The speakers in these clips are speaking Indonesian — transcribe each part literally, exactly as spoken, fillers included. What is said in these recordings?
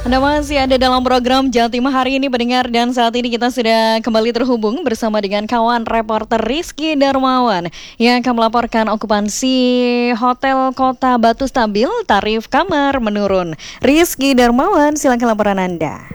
Anda masih ada dalam program Jatim hari ini pendengar, dan saat ini kita sudah kembali terhubung bersama dengan kawan reporter Rizky Darmawan yang akan melaporkan okupansi Hotel Kota Batu stabil, tarif kamar menurun. Rizky Darmawan, silakan laporan Anda.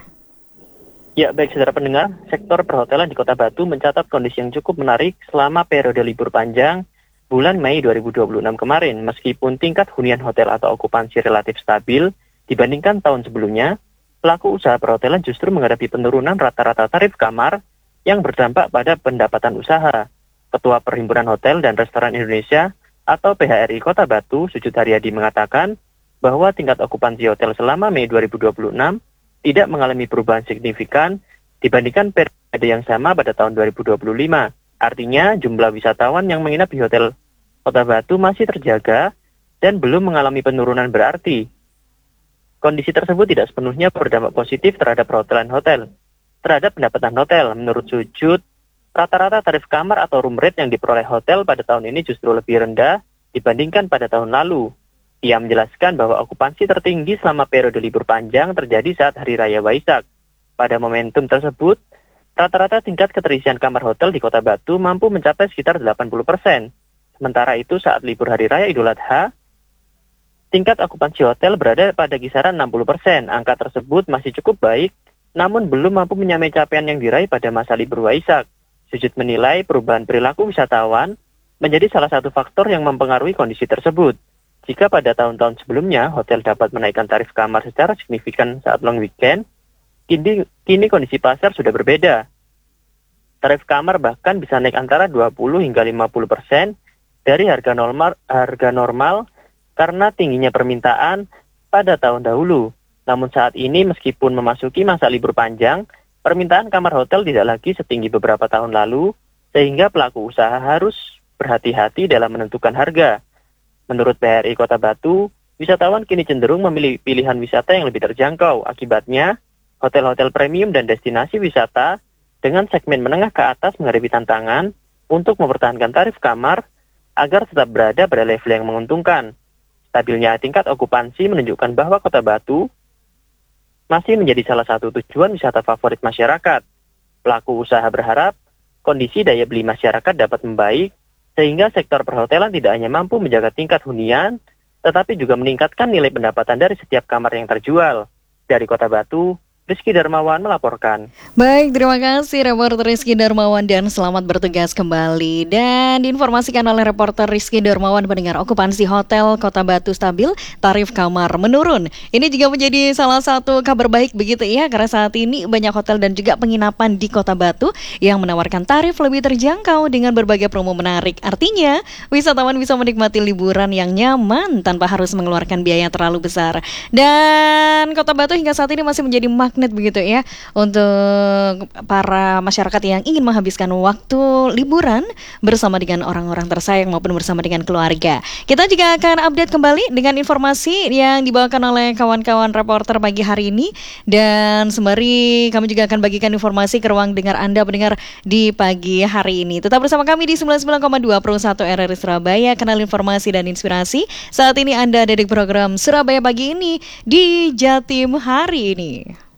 Ya, baik saudara pendengar, sektor perhotelan di Kota Batu mencatat kondisi yang cukup menarik selama periode libur panjang bulan Mei dua ribu dua puluh enam kemarin. Meskipun tingkat hunian hotel atau okupansi relatif stabil dibandingkan tahun sebelumnya, pelaku usaha perhotelan justru menghadapi penurunan rata-rata tarif kamar yang berdampak pada pendapatan usaha. Ketua Perhimpunan Hotel dan Restoran Indonesia atau P H R I Kota Batu, Sujud Haryadi, mengatakan bahwa tingkat okupansi hotel selama Mei dua ribu dua puluh enam tidak mengalami perubahan signifikan dibandingkan periode yang sama pada tahun dua ribu dua puluh lima. Artinya, jumlah wisatawan yang menginap di Hotel Kota Batu masih terjaga dan belum mengalami penurunan berarti. Kondisi tersebut tidak sepenuhnya berdampak positif terhadap perhotelan hotel. Terhadap pendapatan hotel, menurut Sujud, rata-rata tarif kamar atau room rate yang diperoleh hotel pada tahun ini justru lebih rendah dibandingkan pada tahun lalu. Ia menjelaskan bahwa okupansi tertinggi selama periode libur panjang terjadi saat Hari Raya Waisak. Pada momentum tersebut, rata-rata tingkat keterisian kamar hotel di Kota Batu mampu mencapai sekitar delapan puluh persen. Sementara itu saat libur Hari Raya Idul Adha, tingkat okupansi hotel berada pada kisaran enam puluh persen. Angka tersebut masih cukup baik, namun belum mampu menyamai capaian yang diraih pada masa libur Waisak. Sujud menilai perubahan perilaku wisatawan menjadi salah satu faktor yang mempengaruhi kondisi tersebut. Jika pada tahun-tahun sebelumnya hotel dapat menaikkan tarif kamar secara signifikan saat long weekend, kini, kini kondisi pasar sudah berbeda. Tarif kamar bahkan bisa naik antara dua puluh hingga lima puluh persen dari harga normal, harga normal karena tingginya permintaan pada tahun dahulu. Namun saat ini meskipun memasuki masa libur panjang, permintaan kamar hotel tidak lagi setinggi beberapa tahun lalu, sehingga pelaku usaha harus berhati-hati dalam menentukan harga. Menurut P H R I Kota Batu, wisatawan kini cenderung memilih pilihan wisata yang lebih terjangkau. Akibatnya, hotel-hotel premium dan destinasi wisata dengan segmen menengah ke atas menghadapi tantangan untuk mempertahankan tarif kamar agar tetap berada pada level yang menguntungkan. Stabilnya tingkat okupansi menunjukkan bahwa Kota Batu masih menjadi salah satu tujuan wisata favorit masyarakat. Pelaku usaha berharap kondisi daya beli masyarakat dapat membaik, sehingga sektor perhotelan tidak hanya mampu menjaga tingkat hunian, tetapi juga meningkatkan nilai pendapatan dari setiap kamar yang terjual. Dari Kota Batu, Rizky Darmawan melaporkan. Baik, terima kasih reporter Rizky Darmawan dan selamat bertugas kembali. Dan diinformasikan oleh reporter Rizky Darmawan, pendengar, okupansi Hotel Kota Batu stabil, tarif kamar menurun. Ini juga menjadi salah satu kabar baik begitu ya, karena saat ini banyak hotel dan juga penginapan di Kota Batu yang menawarkan tarif lebih terjangkau dengan berbagai promo menarik. Artinya, wisatawan bisa menikmati liburan yang nyaman tanpa harus mengeluarkan biaya terlalu besar. Dan Kota Batu hingga saat ini masih menjadi magnet begitu ya untuk para masyarakat yang ingin menghabiskan waktu liburan bersama dengan orang-orang tersayang maupun bersama dengan keluarga. Kita juga akan update kembali dengan informasi yang dibawakan oleh kawan-kawan reporter pagi hari ini, dan sembari kami juga akan bagikan informasi ke ruang dengar Anda pendengar di pagi hari ini. Tetap bersama kami di sembilan puluh sembilan koma dua Pro satu R R I Surabaya, kanal informasi dan inspirasi. Saat ini Anda ada di program Surabaya Pagi ini di Jatim hari ini.